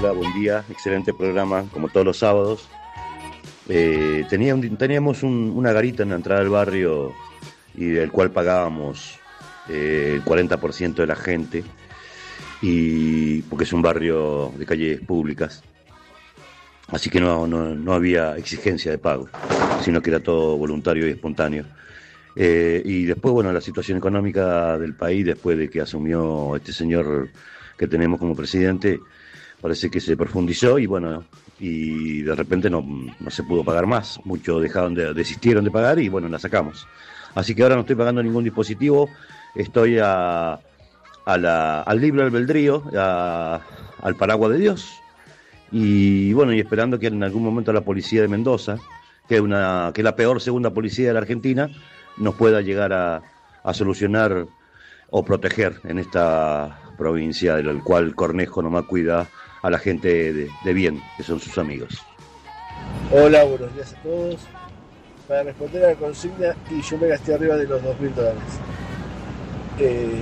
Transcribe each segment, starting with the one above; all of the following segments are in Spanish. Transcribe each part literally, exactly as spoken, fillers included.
Hola, buen día, excelente programa, como todos los sábados. Eh, tenía un- teníamos un- una garita en la entrada del barrio y del cual pagábamos eh, el cuarenta por ciento de la gente, y porque es un barrio de calles públicas, así que no, no, no había exigencia de pago, sino que era todo voluntario y espontáneo. Eh, y después, bueno, la situación económica del país, después de que asumió este señor que tenemos como presidente, parece que se profundizó y bueno, y de repente no, no se pudo pagar más. Muchos dejaron de, desistieron de pagar y bueno, la sacamos. Así que ahora no estoy pagando ningún dispositivo, estoy a, a la, al libre albedrío, a- al paraguas de Dios. Y bueno, y esperando que en algún momento la policía de Mendoza, que es, una, que es la peor segunda policía de la Argentina, nos pueda llegar a, a solucionar o proteger en esta provincia, del cual Cornejo nomás cuida a la gente de, de bien, que son sus amigos. Hola, buenos días a todos. Para responder a la consigna, y yo me gasté arriba de los dos mil dólares. Eh,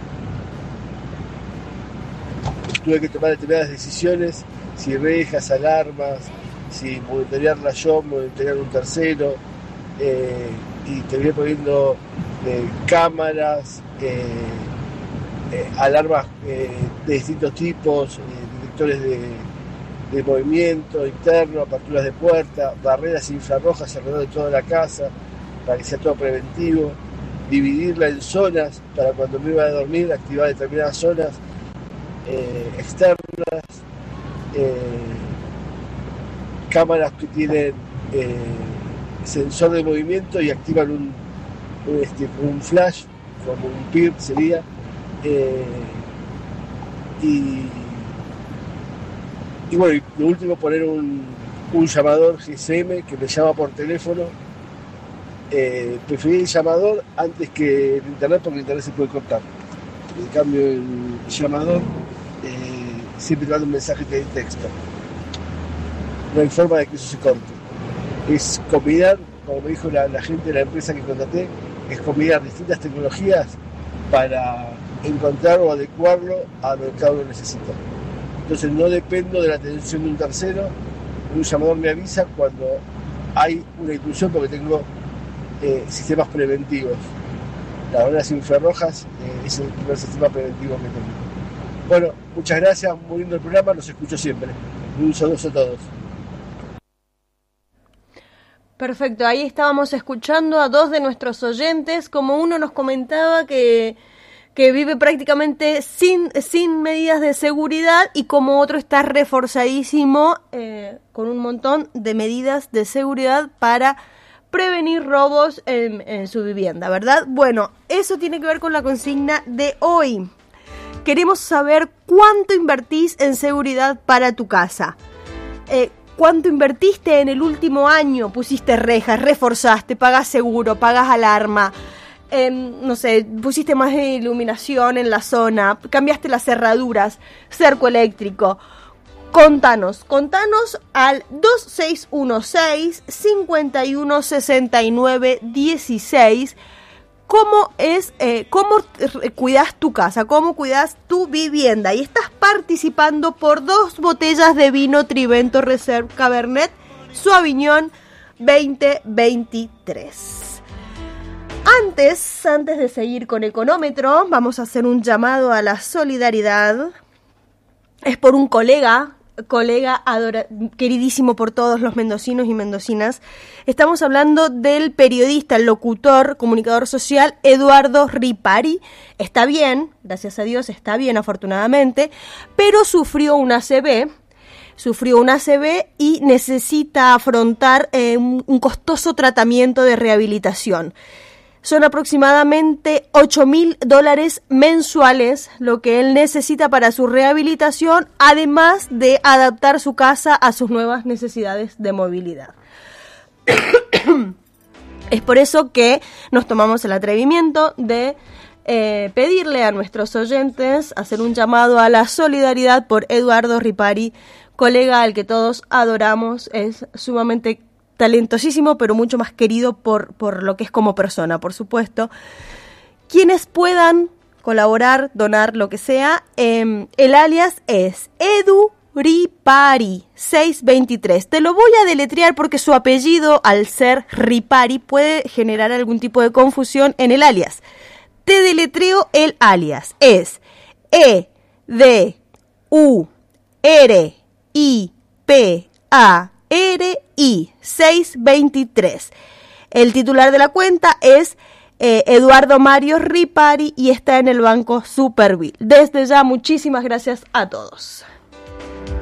tuve que tomar determinadas decisiones, si rejas, alarmas, si monitorearla yo, monitorear un tercero, eh, y terminé poniendo eh, cámaras, eh, eh, alarmas eh, de distintos tipos, eh, detectores de, de movimiento interno, aperturas de puerta, barreras infrarrojas alrededor de toda la casa para que sea todo preventivo, dividirla en zonas para cuando me iba a dormir activar determinadas zonas eh, externas, eh, cámaras que tienen eh, sensor de movimiento y activan un, un, este, un flash, como un P I R sería, eh, y, y bueno, y lo último, poner un, un llamador G S M que me llama por teléfono. Eh, preferí el llamador antes que el internet, porque el internet se puede cortar. En cambio, el llamador eh, siempre te manda un mensaje de texto. No hay forma de que eso se corte. Es combinar, como me dijo la, la gente de la empresa que contraté, es combinar distintas tecnologías para encontrar o adecuarlo a lo que cada uno necesita. Entonces no dependo de la atención de un tercero. Un llamador me avisa cuando hay una intrusión, porque tengo eh, sistemas preventivos. Las barreras infrarrojas eh, es el primer sistema preventivo que tengo. Bueno, muchas gracias, muy lindo el programa, los escucho siempre. Un saludo a todos. Perfecto, ahí estábamos escuchando a dos de nuestros oyentes, como uno nos comentaba que, que vive prácticamente sin, sin medidas de seguridad, y como otro está reforzadísimo eh, con un montón de medidas de seguridad para prevenir robos en, en su vivienda, ¿verdad? Bueno, eso tiene que ver con la consigna de hoy. Queremos saber cuánto invertís en seguridad para tu casa. Eh, ¿Cuánto invertiste en el último año? Pusiste rejas, reforzaste, pagás seguro, pagás alarma, eh, no sé, pusiste más iluminación en la zona, cambiaste las cerraduras, cerco eléctrico. Contanos, contanos al dos seis uno seis, cinco uno seis nueve uno seis cómo es, eh, cómo cuidas tu casa, cómo cuidas tu vivienda, y estás participando por dos botellas de vino Trivento Reserve Cabernet Sauvignon veinte veintitrés. Antes, antes de seguir con Económetro, vamos a hacer un llamado a la solidaridad. Es por un colega, colega adora, queridísimo por todos los mendocinos y mendocinas. Estamos hablando del periodista, el locutor, comunicador social Eduardo Ripari. Está bien, gracias a Dios, está bien afortunadamente, pero sufrió una A C V, sufrió una A C V y necesita afrontar eh, un, un costoso tratamiento de rehabilitación. Son aproximadamente ocho mil dólares mensuales lo que él necesita para su rehabilitación, además de adaptar su casa a sus nuevas necesidades de movilidad. Es por eso que nos tomamos el atrevimiento de eh, pedirle a nuestros oyentes, hacer un llamado a la solidaridad por Eduardo Ripari, colega al que todos adoramos, es sumamente talentosísimo, pero mucho más querido por, por lo que es como persona, por supuesto. Quienes puedan colaborar, donar, lo que sea, eh, el alias es Edu Ripari seiscientos veintitrés. Te lo voy a deletrear porque su apellido, al ser Ripari, puede generar algún tipo de confusión en el alias. Te deletreo el alias. Es E D U R I P A R I seiscientos veintitrés. El titular de la cuenta es eh, Eduardo Mario Ripari y está en el Banco Superville. Desde ya, muchísimas gracias a todos.